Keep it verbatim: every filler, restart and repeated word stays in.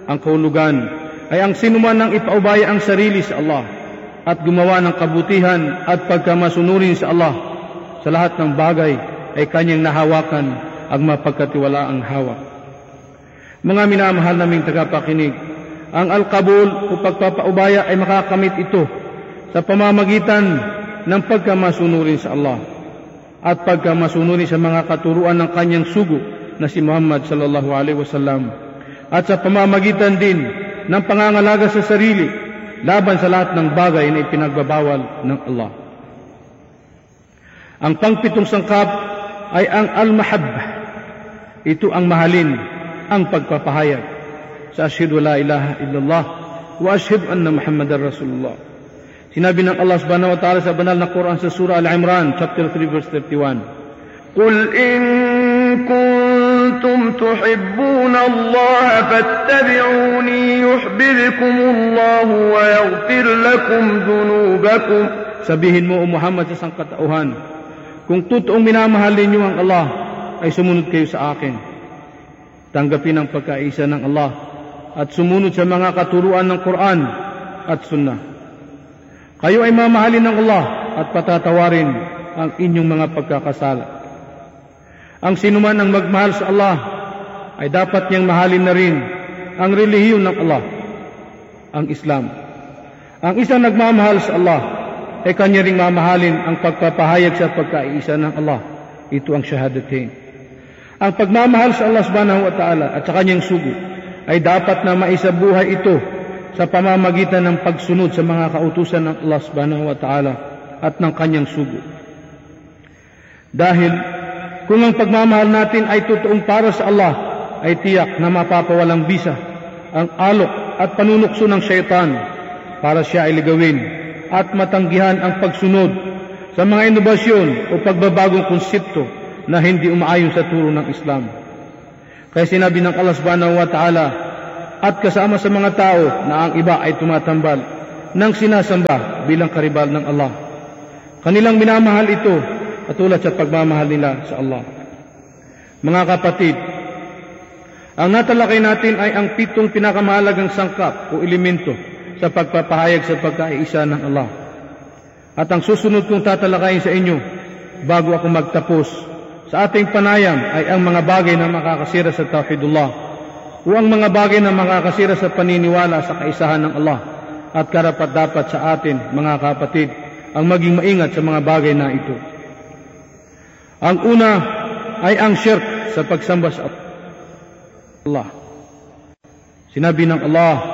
ang kahulugan ay ang sinuman ng ipaubaya ang sarili sa Allah at gumawa ng kabutihan at pagkamasunurin sa Allah sa lahat ng bagay ay kanyang nahawakan ang mapagkatiwalaang hawak. Mga minamahal naming tagapakinig, ang al-qabul o pagpapaubaya ay makakamit ito sa pamamagitan ng pagkamasunurin sa Allah at pagkamasunurin sa mga katuruan ng kanyang sugo na si Muhammad sallallahu alaihi wasallam at sa pamamagitan din ng pangangalaga sa sarili laban sa lahat ng bagay na ipinagbabawal ng Allah. Ang pangpitong sangkap ay ang al-mahabbah. Ito ang mahalin, ang pagpapahayag sa asyhadu la ilaha illallah wa asyhadu anna Muhammadar Rasulullah. Sinabi ng Allah subhanahu wa ta'ala sa banal na Quran sa Surah Al-Imran, chapter three, verse thirty-one. قُلْ إِن كُنتُمْ تُحِبُّونَ اللَّهَ فَاتَّبِعُونِي يُحْبِبْكُمُ اللَّهُ وَيَغْفِرْ لَكُمْ ذُنُوبَكُمْ. Sabihin mo, O Muhammad, sa sangkatauhan, kung totoong minamahal ninyo ang Allah, ay sumunod kayo sa akin. Tanggapin ang pagkaisa ng Allah at sumunod sa mga katuruan ng Quran at Sunnah. Kayo ay mamahalin ng Allah at patatawarin ang inyong mga pagkakasala. Ang sinuman ang magmahal sa Allah ay dapat niyang mahalin na rin ang relihiyon ng Allah, ang Islam. Ang isang nagmamahal sa Allah ay kanya ring mamahalin ang pagpapahayag sa pagkaisa ng Allah. Ito ang shahadatain. Ang pagmamahal sa Allah subhanahu wa ta'ala at sa kanyang sugo ay dapat na maisabuhay ito sa pamamagitan ng pagsunod sa mga kautusan ng Allah subhanahu wa ta'ala at ng kanyang sugo. Dahil kung ang pagmamahal natin ay totoong para sa Allah, ay tiyak na mapapawalang bisa ang alok at panunukso ng syaitan para siya ay ligawin at matanggihan ang pagsunod sa mga inobasyon o pagbabagong konsepto na hindi umaayon sa turo ng Islam. Kaya sinabi ng Allah subhanahu wa ta'ala, at kasama sa mga tao na ang iba ay tumatambal ng sinasamba bilang karibal ng Allah. Kanilang minamahal ito katulad sa pagmamahal nila sa Allah. Mga kapatid, ang natalakay natin ay ang pitong pinakamahalagang sangkap o elemento sa pagpapahayag sa pagkaisa ng Allah. At ang susunod kong tatalakayin sa inyo bago ako magtapos sa ating panayam ay ang mga bagay na makakasira sa tauhidullah o ang mga bagay na makakasira sa paniniwala sa kaisahan ng Allah at karapat-dapat sa atin, mga kapatid, ang maging maingat sa mga bagay na ito. Ang una ay ang syirk sa pagsamba sa Allah. Sinabi ng Allah,